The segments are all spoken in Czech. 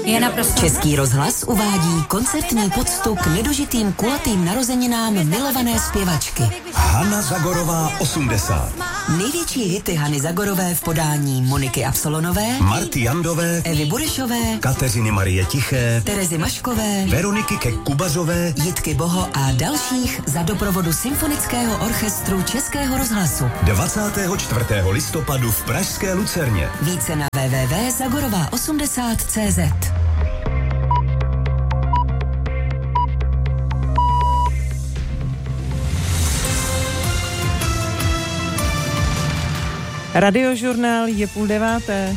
Je naprosto. Český rozhlas uvádí koncertní poctu k nedožitým kulatým narozeninám milované zpěvačky. Hana Zagorová 80. Největší hity Hany Zagorové v podání Moniky Absolonové, Marty Jandové, Evy Burešové, Kateřiny Marie Tiché, Terezy Maškové, Veroniky Kek-Kubazové, Jitky Boho a dalších za doprovodu Symfonického orchestru Českého rozhlasu. 24. listopadu v pražské Lucerně. Více na www.zagorová80.cz. Radiožurnál je 8:30.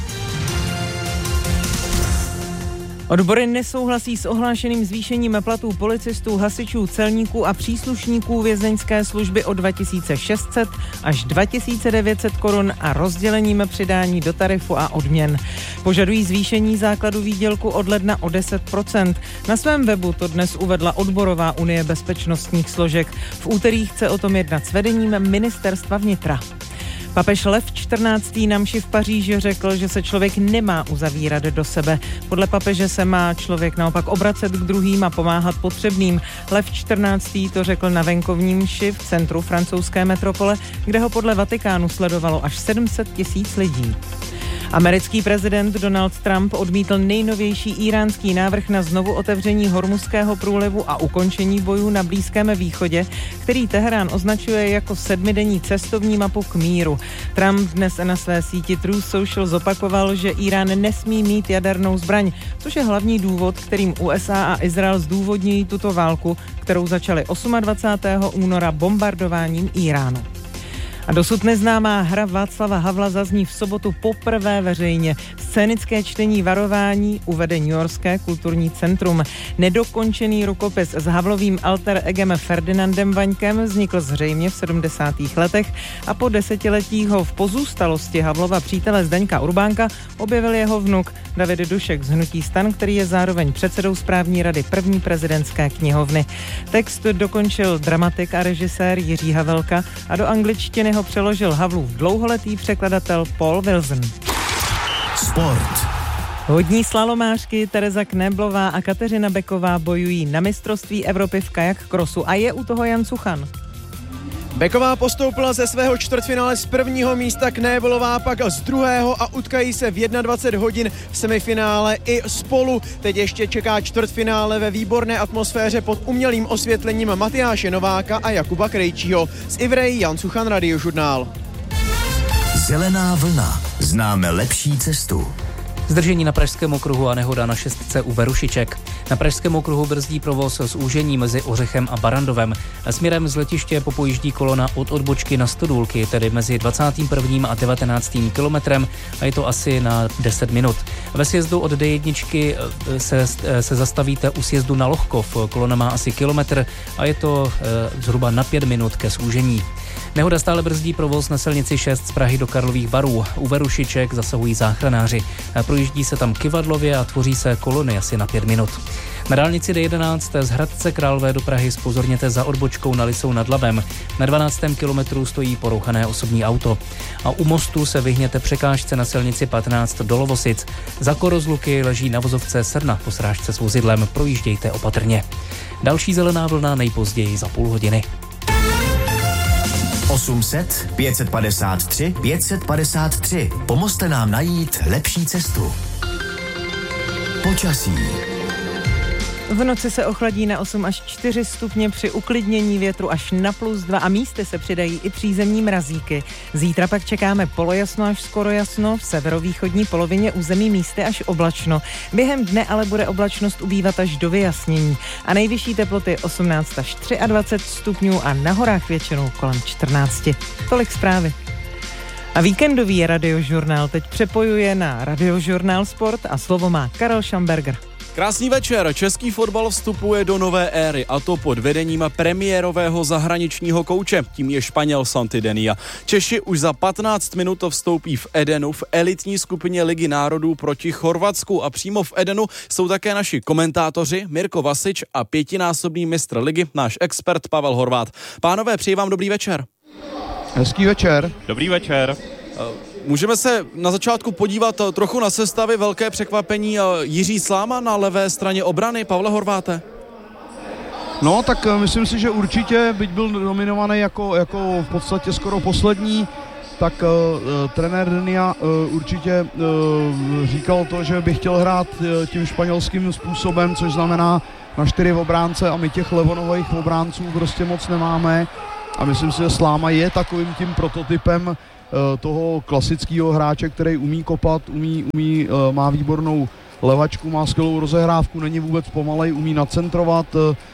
Odbory nesouhlasí s ohlášeným zvýšením platů policistů, hasičů, celníků a příslušníků vězeňské služby o 2600 až 2900 korun a rozdělením přidání do tarifu a odměn. Požadují zvýšení základu výdělku od ledna o 10%. Na svém webu to dnes uvedla Odborová unie bezpečnostních složek. V úterý chce o tom jednat s vedením Ministerstva vnitra. Papež Lev XIV. Na mši v Paříži řekl, že se člověk nemá uzavírat do sebe. Podle papeže se má člověk naopak obracet k druhým a pomáhat potřebným. Lev XIV. To řekl na venkovní mši v centru francouzské metropole, kde ho podle Vatikánu sledovalo až 700 000 lidí. Americký prezident Donald Trump odmítl nejnovější íránský návrh na znovu otevření Hormuzského průlivu a ukončení bojů na Blízkém východě, který Teherán označuje jako 7denní cestovní mapu k míru. Trump dnes na své síti Truth Social zopakoval, že Irán nesmí mít jadernou zbraň, což je hlavní důvod, kterým USA a Izrael zdůvodňují tuto válku, kterou začali 28. února bombardováním Iránu. A dosud neznámá hra Václava Havla zazní v sobotu poprvé veřejně. Scénické čtení varování uvede Newyorské kulturní centrum. Nedokončený rukopis s Havlovým alter egem Ferdinandem Vaňkem vznikl zřejmě v 70. letech a po desetiletí ho v pozůstalosti Havlova přítele Zdeňka Urbánka objevil jeho vnuk David Dušek z hnutí STAN, který je zároveň předsedou správní rady první prezidentské knihovny. Text dokončil dramatik a režisér Jiří Havelka a do angličtiny ho přeložil Havlův dlouholetý překladatel Paul Wilson. Sport. Vodní slalomářky Tereza Knéblová a Kateřina Beková bojují na mistrovství Evropy v kajak krosu a je u toho Jan Suchan. Beková postoupila ze svého čtvrtfinále z prvního místa, Knéblová pak z druhého a utkají se v 21 hodin v semifinále i spolu. Teď ještě čeká čtvrtfinále ve výborné atmosféře pod umělým osvětlením Matyáše Nováka a Jakuba Krejčího. Z Ivreji Jan Suchan, Radiožurnál. Zelená vlna. Známe lepší cestu. Zdržení na Pražském okruhu a nehoda na šestce u Verušiček. Na Pražském okruhu brzdí provoz s úžení mezi Ořechem a Barandovem. Směrem z letiště popojíždí kolona od odbočky na Stodůlky, tedy mezi 21. a 19. kilometrem a je to asi na 10 minut. Ve sjezdu od D1 se zastavíte u sjezdu na Lohkov. Kolona má asi kilometr a je to zhruba na 5 minut ke zúžení. Nehoda stále brzdí provoz na silnici 6 z Prahy do Karlových Varů. U Verušiček zasahují záchranáři. Projíždí se tam kyvadlově a tvoří se kolony asi na 5 minut. Na dálnici D11 z Hradce Králové do Prahy zpozorněte za odbočkou na Lisou nad Labem. Na 12. kilometru stojí porouchané osobní auto. A u mostu se vyhněte překážce na silnici 15 do Lovosic. Za Korozluky leží na vozovce Srna po srážce s vozidlem. Projíždějte opatrně. Další zelená vlna nejpozději za půl hodiny. 800 553 553. Pomozte nám najít lepší cestu. Počasí. V noci se ochladí na 8 až 4 stupně při uklidnění větru až na +2 a místy se přidají i přízemní mrazíky. Zítra pak čekáme polojasno až skoro jasno, v severovýchodní polovině území místy až oblačno. Během dne ale bude oblačnost ubývat až do vyjasnění a nejvyšší teploty 18 až 23 stupňů a na horách většinou kolem 14. Tolik zprávy. A víkendový Radiožurnál teď přepojuje na Radiožurnál Sport a slovo má Karel Šamberger. Krásný večer, český fotbal vstupuje do nové éry a to pod vedením premiérového zahraničního kouče, tím je Španěl Santidenia. Češi už za 15 minut vstoupí v Edenu v elitní skupině Ligy národů proti Chorvatsku a přímo v Edenu jsou také naši komentátoři Mirko Vasič a 5násobný mistr ligy, náš expert Pavel Horváth. Pánové, přeji vám dobrý večer. Hezký večer. Dobrý večer. Můžeme se na začátku podívat trochu na sestavy. Velké překvapení Jiří Sláma na levé straně obrany. Pavle Horváte? No, tak myslím si, že určitě, byť byl nominovaný jako v podstatě skoro poslední, tak trenér Denia určitě říkal to, že by chtěl hrát tím španělským způsobem, což znamená na 4 obránce a my těch levonohových obránců prostě moc nemáme. A myslím si, že Sláma je takovým tím prototypem toho klasického hráče, který umí kopat, má výbornou levačku, má skvělou rozehrávku, není vůbec pomalej, umí nacentrovat,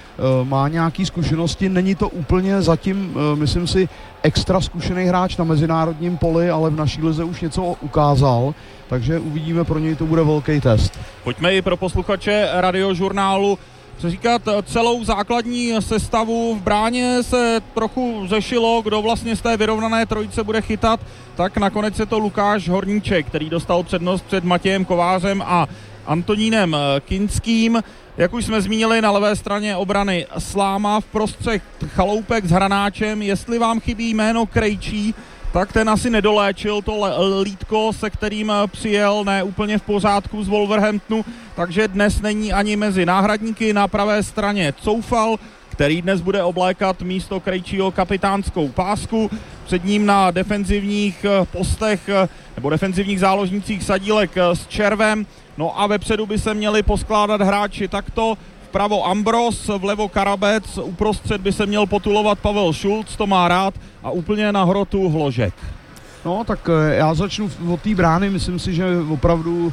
má nějaké zkušenosti. Není to úplně zatím, myslím si, extra zkušený hráč na mezinárodním poli, ale v naší lize už něco ukázal, takže uvidíme, pro něj to bude velký test. Pojďme i pro posluchače Radiožurnálu říkat celou základní sestavu. V bráně se trochu řešilo, kdo vlastně z té vyrovnané trojice bude chytat, tak nakonec je to Lukáš Horníček, který dostal přednost před Matějem Kovářem a Antonínem Kinským. Jak už jsme zmínili, na levé straně obrany Sláma, v prostřed Chaloupek s Hranáčem. Jestli vám chybí jméno Krejčí, tak ten asi nedoléčil to lítko, se kterým přijel ne úplně v pořádku z Wolverhamptonu, takže dnes není ani mezi náhradníky. Na pravé straně Coufal, který dnes bude oblékat místo Krejčího kapitánskou pásku. Před ním na defenzivních postech nebo defenzivních záložnících Sadílek s Červem. No a vepředu by se měli poskládat hráči takto. Vpravo Ambros, vlevo Karabec, uprostřed by se měl potulovat Pavel Šulc, to má rád, a úplně na hrotu Hložek. No tak já začnu od té brány. Myslím si, že opravdu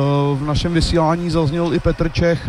v našem vysílání zazněl i Petr Čech,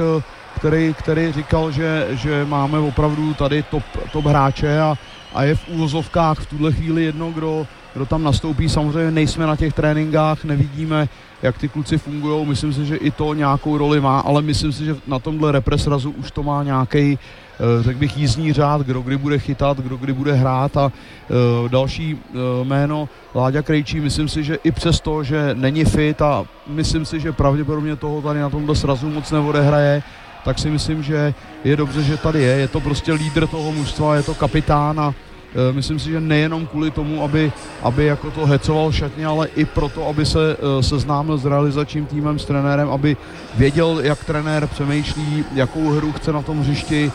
který říkal, že máme opravdu tady top hráče a je v úvozovkách v tuhle chvíli jedno, kdo tam nastoupí. Samozřejmě nejsme na těch tréninkách, nevidíme, jak ty kluci fungují. Myslím si, že i to nějakou roli má, ale myslím si, že na tomhle represrazu už to má nějaký, řekl bych, jízdní řád, kdo kdy bude chytat, kdo kdy bude hrát. A další jméno Láďa Krejčí, myslím si, že i přesto, že není fit a myslím si, že pravděpodobně toho tady na tomhle srazu moc neodehraje, tak si myslím, že je dobře, že tady je to prostě lídr toho mužstva, je to kapitán a myslím si, že nejenom kvůli tomu, aby jako to hecoval šatně, ale i proto, aby se seznámil s realizačním týmem, s trenérem, aby věděl, jak trenér přemýšlí, jakou hru chce na tom hřišti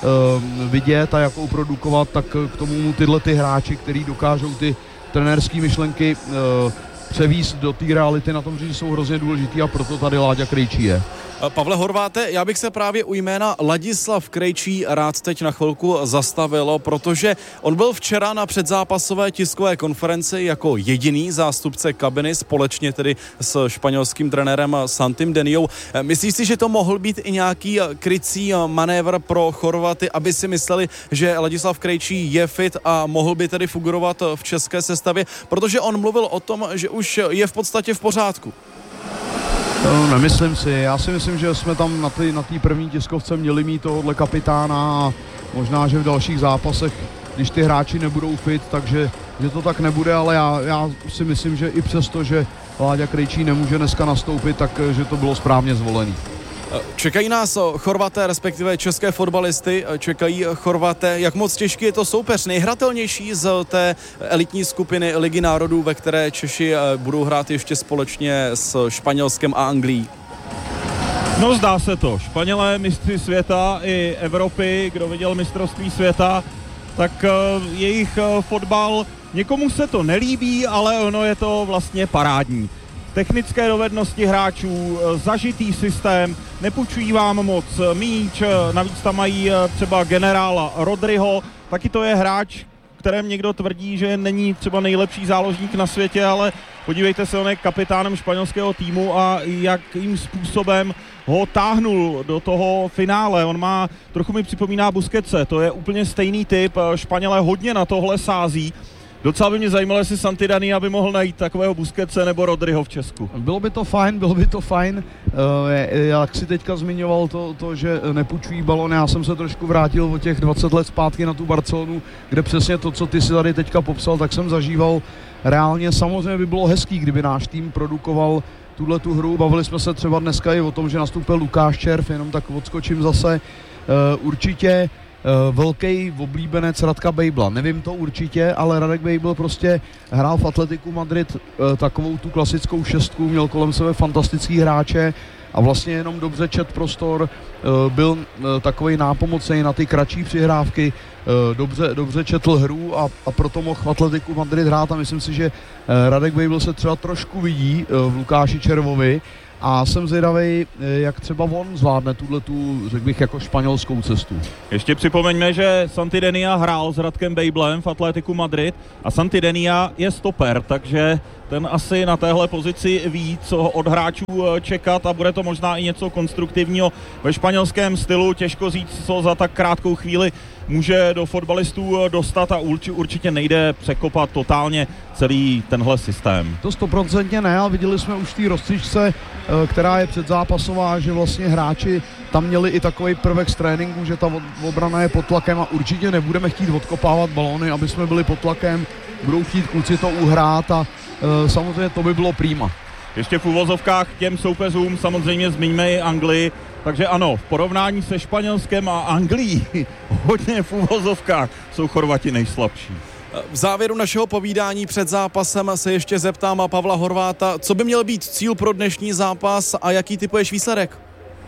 vidět a jakou produkovat, tak k tomu mu tyhle ty hráči, který dokážou ty trenérské myšlenky převíst do té reality na tom hřišti, jsou hrozně důležitý a proto tady Láďa Krejčí je. Pavle Horváte, já bych se právě u jména Ladislav Krejčí rád teď na chvilku zastavil, protože on byl včera na předzápasové tiskové konferenci jako jediný zástupce kabiny, společně tedy s španělským trenérem Santim Deniou. Myslíš si, že to mohl být i nějaký krycí manévr pro Chorvaty, aby si mysleli, že Ladislav Krejčí je fit a mohl by tedy figurovat v české sestavě, protože on mluvil o tom, že už je v podstatě v pořádku? No, nemyslím si. Já si myslím, že jsme tam na té první tiskovce měli mít tohohle kapitána a možná, že v dalších zápasech, když ty hráči nebudou fit, takže že to tak nebude, ale já si myslím, že i přesto, že Láďa Krejčí nemůže dneska nastoupit, takže to bylo správně zvolený. Čekají nás Chorvaté, respektive české fotbalisty, čekají Chorvaté. Jak moc těžký je to soupeř? Nejhratelnější z té elitní skupiny Ligy národů, ve které Češi budou hrát ještě společně s Španělskem a Anglií? No, zdá se to. Španělé mistři světa i Evropy, kdo viděl mistrovství světa, tak jejich fotbal, někomu se to nelíbí, ale ono je to vlastně parádní. Technické dovednosti hráčů, zažitý systém, nepůjčují vám moc míč, navíc tam mají třeba generála Rodryho, taky to je hráč, kterém někdo tvrdí, že není třeba nejlepší záložník na světě, ale podívejte se, on je kapitánem španělského týmu a jakým způsobem ho táhnul do toho finále. On má, trochu mi připomíná Busquetse, to je úplně stejný typ, Španělé hodně na tohle sází. Docela by mě zajímalo, jestli Santi Dani by mohl najít takového Busquetse nebo Rodryho v Česku. Bylo by to fajn. Jak si teďka zmiňoval to, že nepůjčují balon, já jsem se trošku vrátil o těch 20 let zpátky na tu Barcelonu, kde přesně to, co ty si tady teďka popsal, tak jsem zažíval reálně. Samozřejmě by bylo hezký, kdyby náš tým produkoval tu hru. Bavili jsme se třeba dneska i o tom, že nastoupil Lukáš Červ, jenom tak odskočím zase. Určitě velký oblíbenec Radka Bejbla. Nevím to určitě, ale Radek Bejbl prostě hrál v Atletiku Madrid takovou tu klasickou šestku, měl kolem sebe fantastický hráče a vlastně jenom dobře čet prostor, byl takovej nápomocný na ty kratší přihrávky, dobře četl hru a proto mohl v Atletiku Madrid hrát a myslím si, že Radek Bejbl se třeba trošku vidí v Lukáši Červovi a jsem zvědavej, jak třeba on zvládne tuhletu, řekl bych, jako španělskou cestu. Ještě připomeňme, že Santidenia hrál s Radkem Bejblem v Atletiku Madrid a Santidenia je stoper, takže ten asi na téhle pozici ví, co od hráčů čekat a bude to možná i něco konstruktivního ve španělském stylu. Těžko říct, co za tak krátkou chvíli může do fotbalistů dostat a určitě nejde překopat totálně celý tenhle systém. To 100% ne, a viděli jsme už v té rozcvičce, která je předzápasová, že vlastně hráči tam měli i takový prvek z tréninku, že ta obrana je pod tlakem a určitě nebudeme chtít odkopávat balóny, aby jsme byli pod tlakem, budou chtít kluci to uhrát a samozřejmě to by bylo prima. Ještě v uvozovkách těm soupeřům samozřejmě zmiňme i Anglii, takže ano, v porovnání se Španělskem a Anglií hodně v uvozovkách jsou Chorvati nejslabší. V závěru našeho povídání před zápasem se ještě zeptám Pavla Horváta, co by měl být cíl pro dnešní zápas a jaký typuješ výsledek?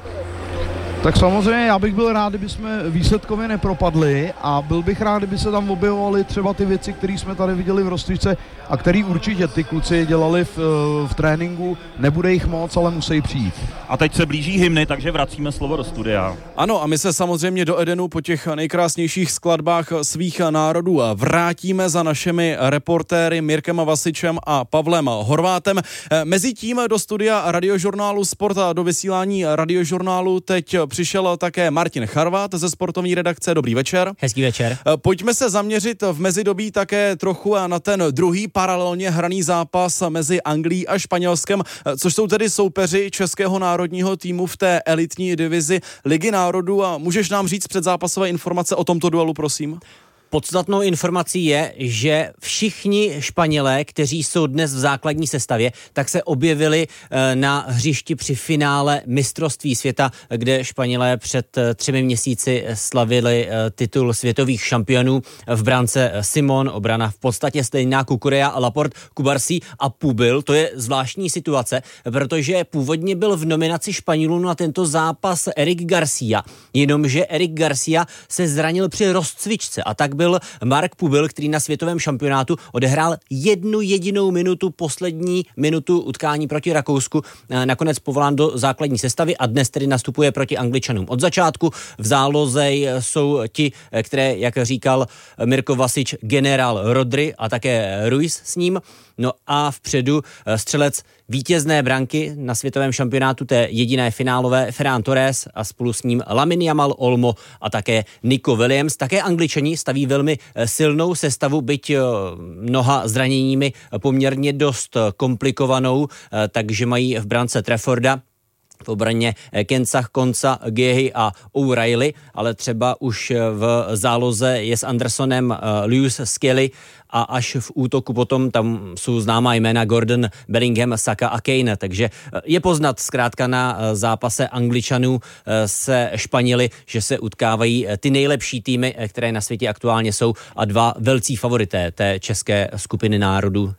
Tak samozřejmě já bych byl rád, kdyby jsme výsledkově nepropadli a byl bych rád, kdyby se tam objevovaly třeba ty věci, které jsme tady viděli v rozcvičce a které určitě ty kluci dělali v tréninku. Nebude jich moc, ale musí přijít. A teď se blíží hymny, takže vracíme slovo do studia. Ano, a my se samozřejmě do Edenu po těch nejkrásnějších skladbách svých národů vrátíme za našimi reportéry Mirkem Vasičem a Pavlem Horvátem. Mezitím do studia Radiožurnálu Sport a do vysílání Radiožurnálu teď přišel také Martin Charvát ze sportovní redakce. Dobrý večer. Hezký večer. Pojďme se zaměřit v mezidobí také trochu na ten druhý paralelně hraný zápas mezi Anglií a Španělskem, což jsou tedy soupeři českého národního týmu v té elitní divizi Ligy národů. A můžeš nám říct předzápasové informace o tomto duelu, prosím? Podstatnou informací je, že všichni Španělé, kteří jsou dnes v základní sestavě, tak se objevili na hřišti při finále mistrovství světa, kde Španělé před 3 měsíci slavili titul světových šampionů. V brance Simon, obrana v podstatě stejná, Cucurella, Laporte, Cubarsí a Pubil. To je zvláštní situace, protože původně byl v nominaci Španělů na tento zápas Eric Garcia, jenomže Eric Garcia se zranil při rozcvičce a tak byl Mark Pubil, který na světovém šampionátu odehrál 1 jedinou minutu, poslední minutu utkání proti Rakousku, nakonec povolán do základní sestavy a dnes tedy nastupuje proti Angličanům. Od začátku v záloze jsou ti, které, jak říkal Mirko Vasič, generál Rodri a také Ruiz s ním. No a vpředu střelec vítězné branky na světovém šampionátu, té jediné finálové, Ferran Torres a spolu s ním Lamine Yamal, Olmo a také Nico Williams. Také Angličani staví velmi silnou sestavu, byť mnoha zraněními poměrně dost komplikovanou, takže mají v brance Trafforda, v obraně Kensah, Konsa, Gehy a O'Reilly, ale třeba už v záloze je s Andersonem Lewis Skelly a až v útoku potom tam jsou známá jména Gordon, Bellingham, Saka a Kane, takže je poznat zkrátka na zápase Angličanů se Španěli, že se utkávají ty nejlepší týmy, které na světě aktuálně jsou a 2 velcí favorité té české skupiny národů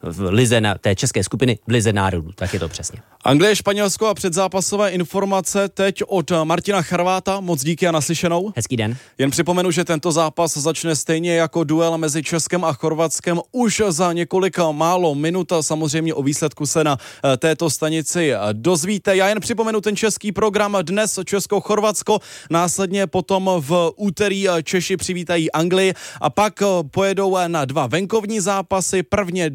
té české skupiny v Lize národů, tak je to přesně. Anglie, Španělsko a předzápasové informace teď od Martina Charváta. Moc díky a naslyšenou. Hezký den. Jen připomenu, že tento zápas začne stejně jako duel mezi Českem a Chorvatskem už za několik málo minut. Samozřejmě o výsledku se na této stanici dozvíte. Já jen připomenu ten český program dnes Česko-Chorvatsko, následně potom v úterý Češi přivítají Anglii a pak pojedou na 2 venkovní zápasy. Prvně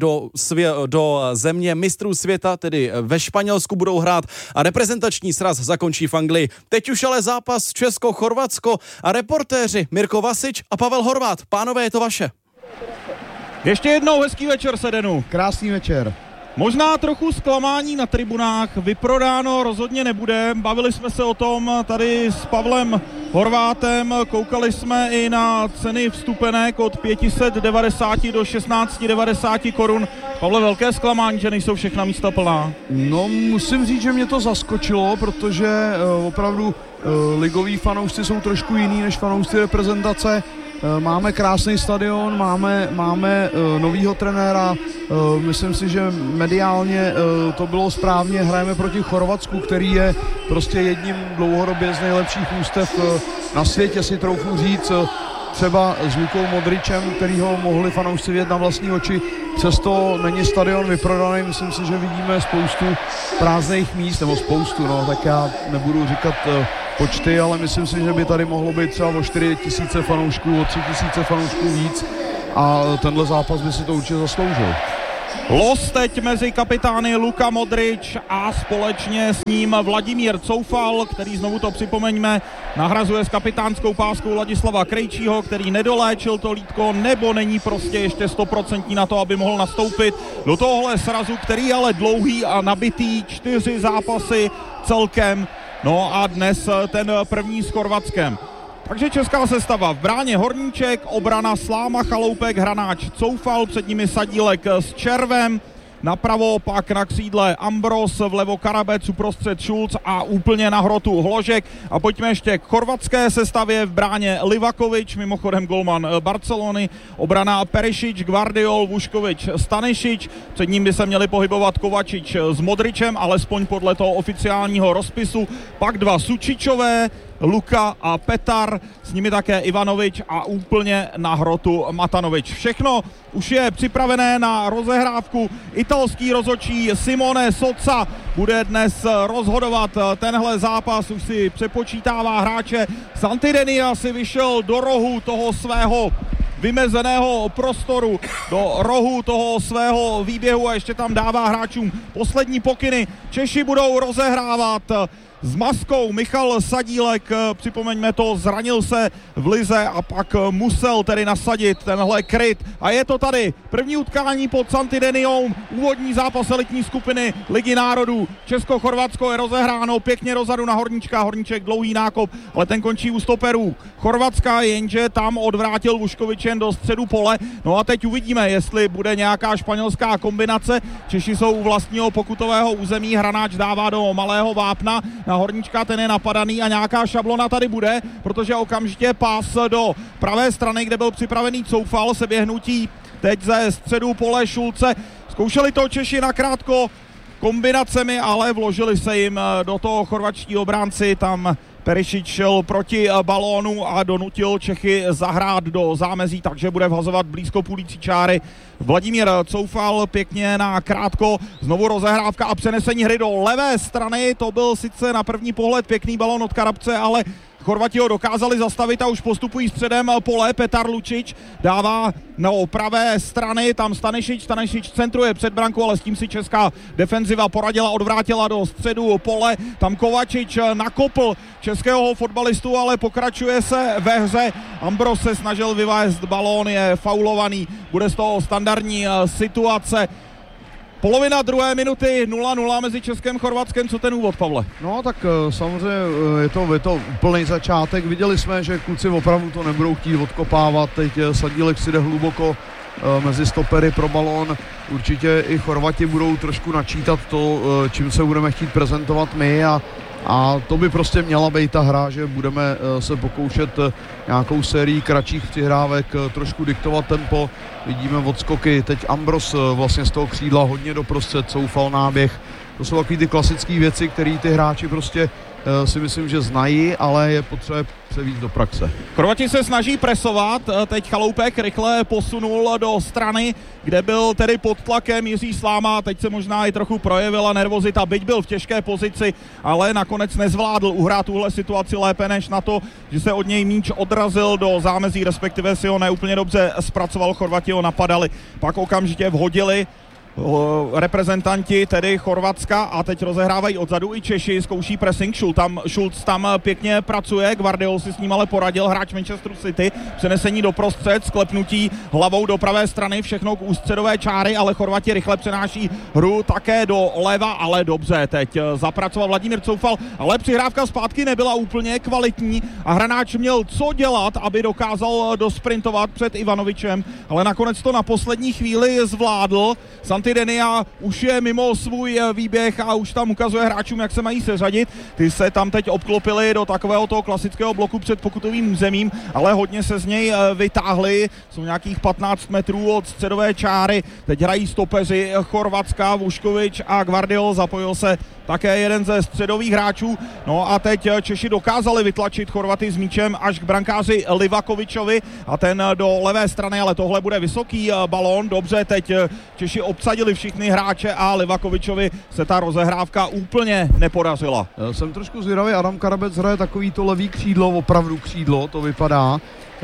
do země mistrů světa, tedy ve Španělsku budou hrát a reprezentační sraz zakončí v Anglii. Teď už ale zápas Česko-Chorvatsko a reportéři Mirko Vasič a Pavel Horvát. Pánové, je to vaše. Ještě jednou hezký večer z Edenu. Krásný večer. Možná trochu zklamání na tribunách, vyprodáno rozhodně nebude. Bavili jsme se o tom tady s Pavlem Horvátem. Koukali jsme i na ceny vstupenek od 590 do 1690 korun. Pavle, velké zklamání, že nejsou všechna místa plná. No, musím říct, že mě to zaskočilo, protože opravdu ligoví fanoušci jsou trošku jiný než fanoušci reprezentace. Máme krásný stadion, máme novýho trenéra, myslím si, že mediálně to bylo správně, hrajeme proti Chorvatsku, který je prostě jedním dlouhodobě z nejlepších ústev na světě, si troufnu říct, třeba s Lukou Modričem, kterýho mohli fanoušci vidět na vlastní oči. Přesto není stadion vyprodaný, myslím si, že vidíme spoustu prázdných míst, nebo spoustu, no, tak já nebudu říkat počty, ale myslím si, že by tady mohlo být třeba o 4 000 fanoušků, o 3 000 fanoušků víc a tenhle zápas by si to určitě zasloužil. Los teď mezi kapitány Luka Modrič a společně s ním Vladimír Coufal, který, znovu to připomeňme, nahrazuje s kapitánskou páskou Ladislava Krejčího, který nedoléčil to lítko nebo není prostě ještě 100% na to, aby mohl nastoupit do tohohle srazu, který je ale dlouhý a nabitý, 4 zápasy celkem. No a dnes ten první s Chorvatskem. Takže česká sestava: v bráně Horníček, obrana Sláma, Chaloupek, Hranáč, Coufal, před nimi Sadílek s Červem, napravo pak na křídle Ambros, vlevo Karabec, uprostřed Šulc a úplně na hrotu Hložek. A pojďme ještě k chorvatské sestavě: v bráně Livakovič, mimochodem golman Barcelony, obrana Perišič, Gvardiol, Vuškovič, Stanišič, před ním by se měli pohybovat Kovačič s Modričem, alespoň podle toho oficiálního rozpisu, pak 2 Sučičové, Luka a Petar, s nimi také Ivanovič a úplně na hrotu Matanovič. Všechno už je připravené na rozehrávku. Italský rozhodčí Simone Soca bude dnes rozhodovat tenhle zápas, už si přepočítává hráče. Santidenia si vyšel do rohu toho svého vymezeného prostoru, do rohu toho svého výběhu a ještě tam dává hráčům poslední pokyny. Češi budou rozehrávat s maskou. Michal Sadílek, připomeňme to, zranil se v lize a pak musel tedy nasadit tenhle kryt. A je to tady první utkání pod Santideniou, úvodní zápas elitní skupiny Ligy národů. Česko-Chorvatsko je rozehráno pěkně dozadu na Horníčka, Horníček dlouhý nákop, ale ten končí u stoperů Chorvatska, jenže tam odvrátil Vuškovičen do středu pole. No a teď uvidíme, jestli bude nějaká španělská kombinace. Češi jsou u vlastního pokutového území, Hranáč dává do malého vápna na Horníčka, ten je napadaný a nějaká šablona tady bude, protože okamžitě pás do pravé strany, kde byl připravený Coufal, se běhnutí teď ze středu pole Šulce. Zkoušeli to Češi nakrátko kombinacemi, ale vložili se jim do toho chorvatští obránci, tam Perišič šel proti balónu a donutil Čechy zahrát do zámezí, takže bude vhazovat blízko půlící čáry. Vladimír Coufal pěkně na krátko, znovu rozehrávka a přenesení hry do levé strany. To byl sice na první pohled pěkný balón od Karabce, ale Chorvati ho dokázali zastavit a už postupují středem pole. Petar Lučič dává na pravé strany, tam Stanišič centruje před brankou, ale s tím si česká defenziva poradila, odvrátila do středu pole. Tam Kovačič nakopl českého fotbalistu, ale pokračuje se ve hře. Ambros se snažil vyvést balón, je faulovaný, bude z toho standardní situace. Polovina druhé minuty, 0-0 mezi Českem a Chorvatskem. Co ten úvod, Pavle? No tak samozřejmě je to úplný začátek. Viděli jsme, že kluci opravdu to nebudou chtít odkopávat. Teď Sadílek si jde hluboko mezi stopery pro balón. Určitě i Chorvati budou trošku načítat to, čím se budeme chtít prezentovat my a to by prostě měla být ta hra, že budeme se pokoušet nějakou sérii kratších přihrávek, trošku diktovat tempo. Vidíme odskoky, teď Ambros vlastně z toho křídla hodně doprostřed, Coufal náběh. To jsou takový ty klasické věci, které ty hráči prostě si myslím, že znají, ale je potřeba převést do praxe. Chorvati se snaží presovat, teď Chaloupek rychle posunul do strany, kde byl tedy pod tlakem Jiří Sláma, teď se možná i trochu projevila nervozita, byť byl v těžké pozici, ale nakonec nezvládl uhrát tuhle situaci lépe než na to, že se od něj míč odrazil do zámezí, respektive si ho neúplně dobře zpracoval, Chorvati ho napadali, pak okamžitě vhodili reprezentanti tedy Chorvatska a teď rozehrávají odzadu i Češi, zkouší pressing, Schulz tam pěkně pracuje, Gvardiol si s ním ale poradil, hráč Manchesteru City, přenesení doprostřed, sklepnutí hlavou do pravé strany, všechno k ústředové čáry, ale Chorvati rychle přenáší hru také do leva, ale dobře, teď zapracoval Vladimír Coufal, ale přihrávka zpátky nebyla úplně kvalitní a hráč měl co dělat, aby dokázal dosprintovat před Ivanovičem, ale nakonec to na poslední chvíli zvládl. Santi Denia už je mimo svůj výběh a už tam ukazuje hráčům, jak se mají seřadit. Ty se tam teď obklopili do takového toho klasického bloku před pokutovým územím, ale hodně se z něj vytáhli. Jsou nějakých 15 metrů od středové čáry. Teď hrají stopeři Chorvatska, Vuškovič a Gvardiol. Zapojil se také jeden ze středových hráčů. No a teď Češi dokázali vytlačit Chorvaty s míčem až k brankáři Livakovičovi a ten do levé strany, ale tohle bude vysoký balón. Dobře, teď Češi obsadili všichni hráče a Livakovičovi se ta rozehrávka úplně nepodařila. Jsem trošku zvědavý, Adam Karabec hraje takový to levý křídlo, opravdu křídlo, to vypadá.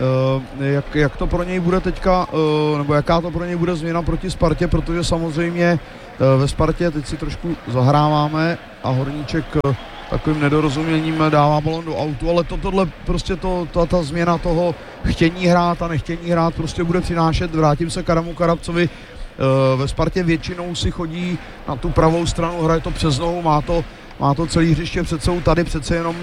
Jak to pro něj bude teďka, nebo jaká to pro něj bude změna proti Spartě, protože samozřejmě ve Spartě teď si trošku zahráváme a Horníček takovým nedorozuměním dává balon do autu, ale tohle prostě ta změna toho chtění hrát a nechtění hrát prostě bude přinášet. Vrátím se k Adamu Karabcovi. Ve Spartě většinou si chodí na tu pravou stranu, hraje to přes nohu, má to celý hřiště před sebou, tady přece jenom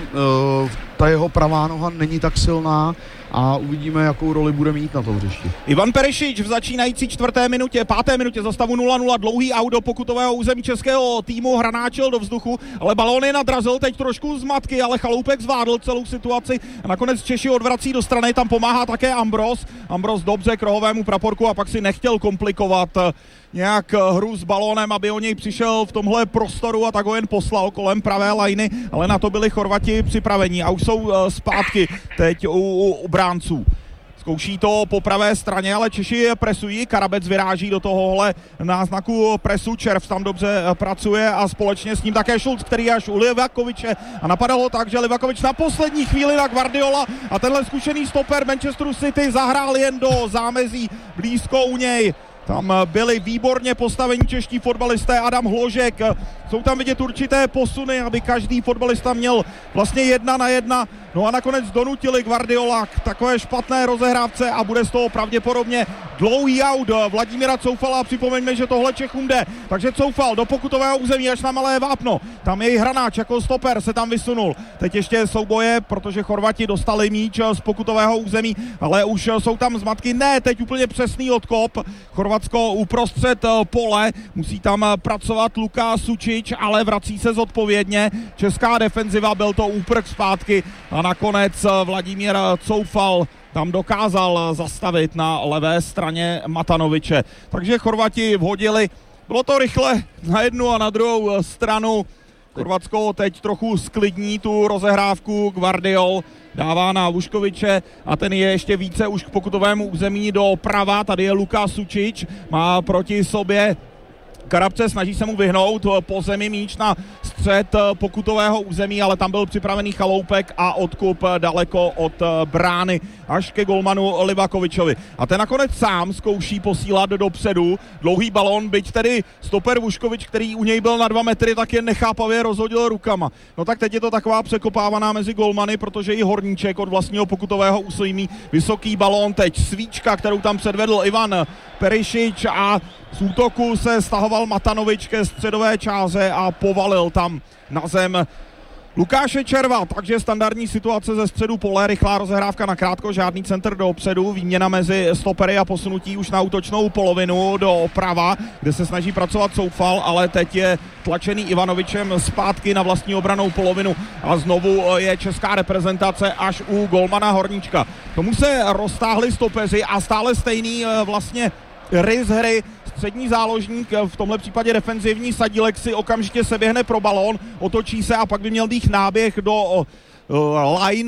ta jeho pravá noha není tak silná a uvidíme, jakou roli bude mít na tom hřišti. Ivan Perišič v začínající 5. minutě za stavu 0-0, dlouhý aut do pokutového území českého týmu, hranáčil do vzduchu, ale balón je nadrazil, teď trošku zmatky, ale Chaloupek zvládl celou situaci a nakonec Češi odvrací do strany, tam pomáhá také Ambros dobře k rohovému praporku a pak si nechtěl komplikovat nějak hru s balónem, aby o něj přišel v tomhle prostoru a tak ho jen poslal kolem pravé lajny, ale na to byli Chorvati připraveni a už jsou zpátky teď u bránců. Zkouší to po pravé straně, ale Češi presují, Karabec vyráží do tohohle náznaku presu, Červ tam dobře pracuje a společně s ním také Schulz, který je až u Livakoviče a napadalo tak, že Livakovič na poslední chvíli na Gvardiola a tenhle zkušený stoper Manchesteru City zahrál jen do zámezí blízko u něj. Tam byli výborně postavení čeští fotbalisté, Adam Hložek, jsou tam vidět určité posuny, aby každý fotbalista měl vlastně 1 na 1, no a nakonec donutili Gvardiola k takové špatné rozehrávce a bude z toho pravděpodobně dlouhý aut Vladimíra Coufala. Připomeňme, že tohle Čechům jde, takže Coufal do pokutového území až na malé vápno, tam její hranáč jako stoper se tam vysunul. Teď ještě souboje, protože Chorvati dostali míč z pokutového území, ale už jsou tam zmatky, ne, teď úplně přesný odkop, Chorvatsko uprostřed pole, musí tam pracovat Luka Sučič, ale vrací se zodpovědně, česká defenziva, byl to úprk zpátky a nakonec Vladimír Coufal tam dokázal zastavit na levé straně Matanoviče. Takže Chorvati vhodili, bylo to rychle na jednu a na druhou stranu. Chorvatsko teď trochu sklidní tu rozehrávku, Gvardiol dává na Vuškoviče a ten je ještě více už k pokutovému území doprava, tady je Luka Sučič, má proti sobě Karabce, snaží se mu vyhnout po zemi míč na střed pokutového území, ale tam byl připravený Chaloupek a odkup daleko od brány až ke golmanu Livakovičovi. A ten nakonec sám zkouší posílat dopředu dlouhý balón, byť tedy stoper Vuškovič, který u něj byl na 2 metry, tak je nechápavě rozhodil rukama. No tak teď je to taková překopávaná mezi golmany, protože i Horníček od vlastního pokutového území, vysoký balón, teď svíčka, kterou tam předvedl Ivan Perišič a z útoku se stahoval Matanovič ke středové čáře a povalil tam na zem Lukáše Červa, takže standardní situace ze středu pole, rychlá rozehrávka na krátko, žádný centr dopředu, výměna mezi stopery a posunutí už na útočnou polovinu do prava, kde se snaží pracovat Coufal, ale teď je tlačený Ivanovičem zpátky na vlastní obranou polovinu a znovu je česká reprezentace až u golmana Horníčka. Tomu se roztáhli stopeři a stále stejný vlastně rys hry, střední záložník, v tomhle případě defenzivní Sadílek si okamžitě se běhne pro balón, otočí se a pak by měl být náběh do line,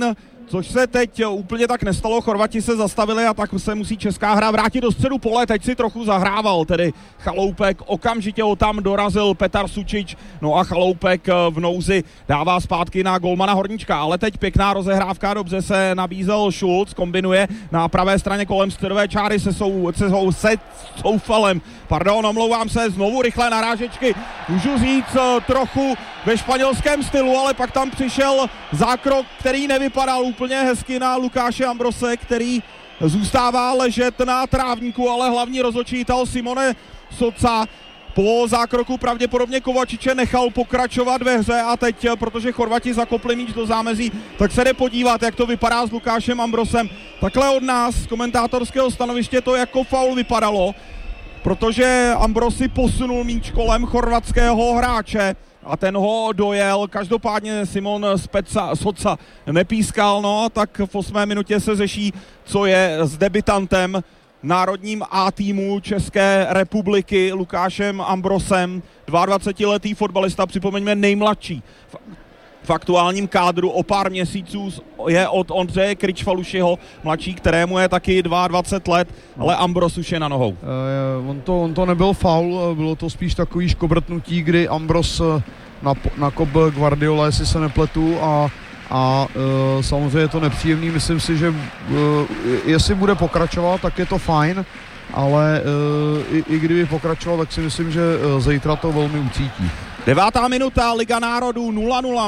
což se teď úplně tak nestalo. Chorvati se zastavili a tak se musí česká hra vrátit do středu pole. Teď si trochu zahrával, tedy Chaloupek, okamžitě ho tam dorazil Petar Sučič, no a Chaloupek v nouzi dává zpátky na golmana Horníčka, ale teď pěkná rozehrávka, dobře se nabízel Schulz, kombinuje na pravé straně kolem středové čáry se Soufalem, omlouvám se, znovu rychlé narážečky, můžu říct trochu ve španělském stylu, ale pak tam přišel zákrok, který nevypadal úplně hezky na Lukáše Ambrose, který zůstává ležet na trávníku, ale hlavní rozhodčítel Simone Soca po zákroku pravděpodobně Kovačiče nechal pokračovat ve hře a teď, protože Chorvati zakopli míč do zámezí, tak se jde podívat, jak to vypadá s Lukášem Ambrosem. Takhle od nás z komentátorského stanoviště to jako faul vypadalo, protože Ambrosi posunul míč kolem chorvatského hráče a ten ho dojel. Každopádně Simon Soca nepískal, no tak v 8. minutě se řeší, co je s debitantem národním A týmu České republiky Lukášem Ambrosem, 22letý fotbalista, připomeňme nejmladší v aktuálním kádru, o pár měsíců je od Ondřeje Kričfalušiho mladší, kterému je taky 22 let, ale Ambros už je na nohou. On to nebyl faul, bylo to spíš takový škobrtnutí, kdy Ambros nakop Guardiola, jestli se nepletu, a samozřejmě je to nepříjemný, myslím si, že jestli bude pokračovat, tak je to fajn, ale i kdyby pokračoval, tak si myslím, že zítra to velmi ucítí. 9. minuta, Liga národů 0-0